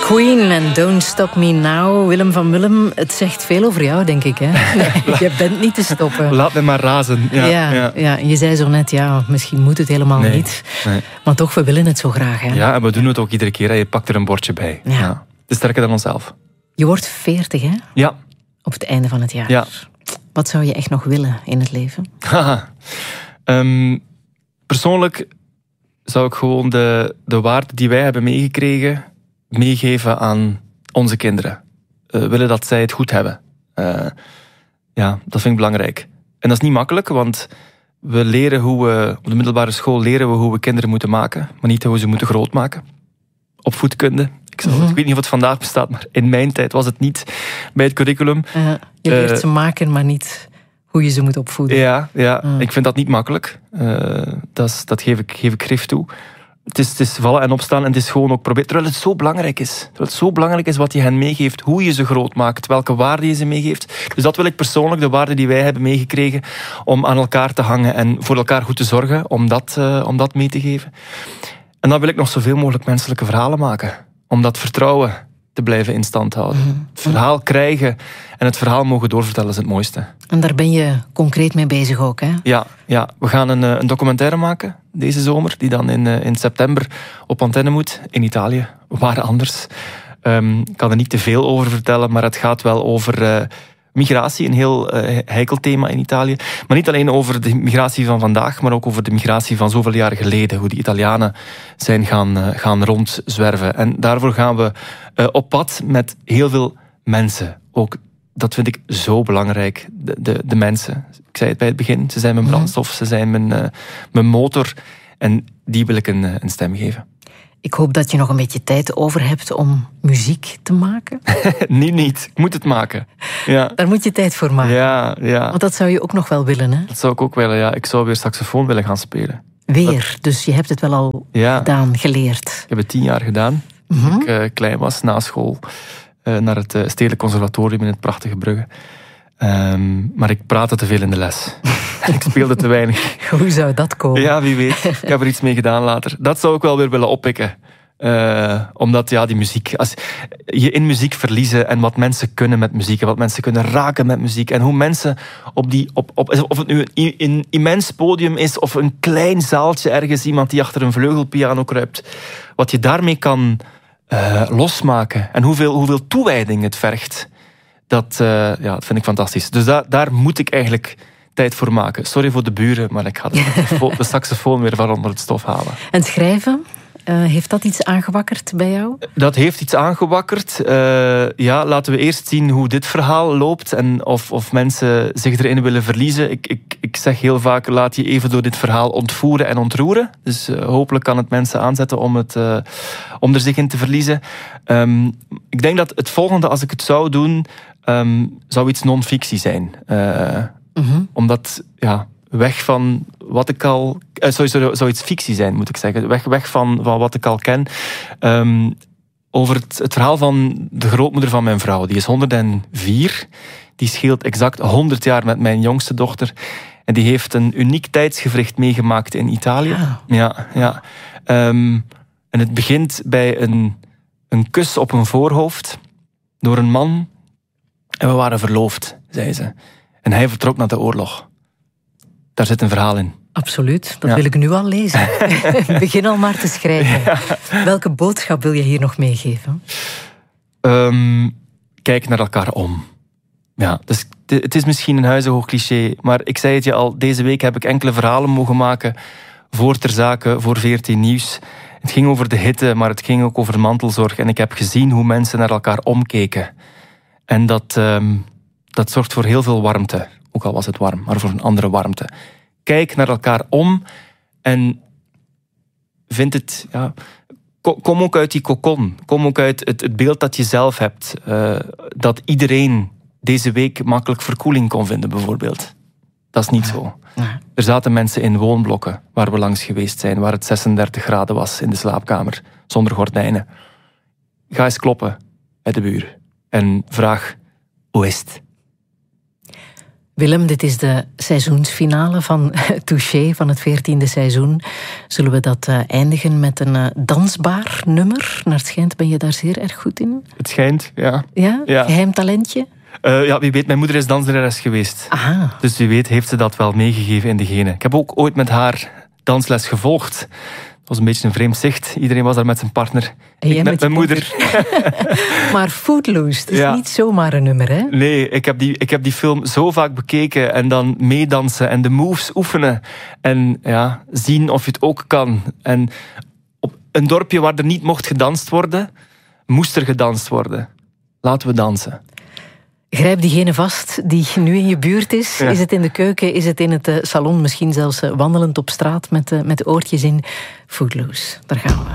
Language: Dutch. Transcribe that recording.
Queen en Don't Stop Me Now. Willem van Willem, het zegt veel over jou, denk ik. Hè? Nee, je bent niet te stoppen. Laat me maar razen. Ja. Je zei zo net, misschien moet het helemaal niet. Nee. Maar toch, we willen het zo graag. Hè? Ja, en we doen het ook iedere keer. Hè. Je pakt er een bordje bij. Ja. Het is sterker dan onszelf. Je wordt 40, hè? Ja. Op het einde van het jaar. Ja. Wat zou je echt nog willen in het leven? Persoonlijk zou ik gewoon de waarden die wij hebben meegekregen meegeven aan onze kinderen. Willen dat zij het goed hebben. Dat vind ik belangrijk. En dat is niet makkelijk, want we leren op de middelbare school leren we hoe we kinderen moeten maken, maar niet hoe we ze moeten grootmaken. Opvoedkunde. Ik weet niet of het vandaag bestaat, maar in mijn tijd was het niet bij het curriculum. Je leert ze maken, maar niet hoe je ze moet opvoeden. Ja. Ik vind dat niet makkelijk. Dat geef ik grif toe. Het is vallen en opstaan en het is gewoon ook proberen. Terwijl het zo belangrijk is. Terwijl het zo belangrijk is wat je hen meegeeft, hoe je ze groot maakt, welke waarden je ze meegeeft. Dus dat wil ik persoonlijk, de waarden die wij hebben meegekregen, om aan elkaar te hangen en voor elkaar goed te zorgen, om dat mee te geven. En dan wil ik nog zoveel mogelijk menselijke verhalen maken. Om dat vertrouwen te blijven in stand houden. Het verhaal krijgen en het verhaal mogen doorvertellen is het mooiste. En daar ben je concreet mee bezig ook, hè? Ja. We gaan een documentaire maken deze zomer, die dan in september op antenne moet, in Italië. Waar anders. Ik kan er niet te veel over vertellen, maar het gaat wel over migratie, een heel heikel thema in Italië. Maar niet alleen over de migratie van vandaag, maar ook over de migratie van zoveel jaren geleden. Hoe die Italianen zijn gaan rondzwerven. En daarvoor gaan we op pad met heel veel mensen. Ook dat vind ik zo belangrijk. De mensen. Ik zei het bij het begin. Ze zijn mijn brandstof, ze zijn mijn motor. En die wil ik een stem geven. Ik hoop dat je nog een beetje tijd over hebt om muziek te maken. niet. Ik moet het maken. Ja. Daar moet je tijd voor maken. Ja. Want dat zou je ook nog wel willen, hè? Dat zou ik ook willen, ja. Ik zou weer saxofoon willen gaan spelen. Dus je hebt het wel al gedaan, geleerd. Ik heb het 10 jaar gedaan. Toen ik klein was, na school. Naar het Stedelijk Conservatorium in het prachtige Brugge. Maar ik praatte te veel in de les. Ik speelde te weinig. Hoe zou dat komen? Ja, wie weet. Ik heb er iets mee gedaan later. Dat zou ik wel weer willen oppikken. Omdat die muziek... Als je in muziek verliezen en wat mensen kunnen met muziek en wat mensen kunnen raken met muziek en hoe mensen of het nu een immens podium is of een klein zaaltje ergens, iemand die achter een vleugelpiano kruipt, wat je daarmee kan losmaken en hoeveel toewijding het vergt, dat vind ik fantastisch. Dus daar moet ik eigenlijk tijd voor maken. Sorry voor de buren, maar ik ga de saxofoon weer van onder het stof halen. En schrijven? Heeft dat iets aangewakkerd bij jou? Dat heeft iets aangewakkerd. Laten we eerst zien hoe dit verhaal loopt en of mensen zich erin willen verliezen. Ik zeg heel vaak, laat je even door dit verhaal ontvoeren en ontroeren. Dus hopelijk kan het mensen aanzetten om er zich in te verliezen. Ik denk dat het volgende, als ik het zou doen, zou iets non-fictie zijn. Omdat, weg van wat ik al... zou iets fictie zijn, moet ik zeggen. Weg van wat ik al ken. Over het verhaal van de grootmoeder van mijn vrouw. Die is 104. Die scheelt exact 100 jaar met mijn jongste dochter. En die heeft een uniek tijdsgewricht meegemaakt in Italië. Ja. En het begint bij een kus op een voorhoofd door een man. En we waren verloofd, zei ze. En hij vertrok naar de oorlog. Daar zit een verhaal in. Absoluut, dat wil ik nu al lezen. Begin al maar te schrijven. Ja. Welke boodschap wil je hier nog meegeven? Kijk naar elkaar om. Ja, dus het is misschien een huizenhoog cliché, maar ik zei het je al, deze week heb ik enkele verhalen mogen maken voor Ter Zake, voor VRT Nieuws. Het ging over de hitte, maar het ging ook over mantelzorg. En ik heb gezien hoe mensen naar elkaar omkeken. En dat zorgt voor heel veel warmte. Ook al was het warm, maar voor een andere warmte. Kijk naar elkaar om en vind het... Kom ook uit die kokon. Kom ook uit het beeld dat je zelf hebt. Dat iedereen deze week makkelijk verkoeling kon vinden, bijvoorbeeld. Dat is niet zo. Er zaten mensen in woonblokken waar we langs geweest zijn, waar het 36 graden was in de slaapkamer, zonder gordijnen. Ga eens kloppen bij de buur en vraag, hoe is het? Willem, dit is de seizoensfinale van Touché, van het 14e seizoen. Zullen we dat eindigen met een dansbaar nummer? Naar het schijnt ben je daar zeer erg goed in. Het schijnt, ja. Ja? Geheim talentje? Ja, wie weet, mijn moeder is danslerares geweest. Aha. Dus wie weet heeft ze dat wel meegegeven in de genen. Ik heb ook ooit met haar dansles gevolgd. Het was een beetje een vreemd zicht. Iedereen was daar met zijn partner. Ik met mijn moeder. Maar Footloose, het is niet zomaar een nummer, hè? Nee, ik heb die film zo vaak bekeken en dan meedansen en de moves oefenen. En ja, zien of je het ook kan. En op een dorpje waar er niet mocht gedanst worden, moest er gedanst worden. Laten we dansen. Grijp diegene vast die nu in je buurt is. Ja. Is het in de keuken, is het in het salon, misschien zelfs wandelend op straat met oortjes in. Footloose, daar gaan we.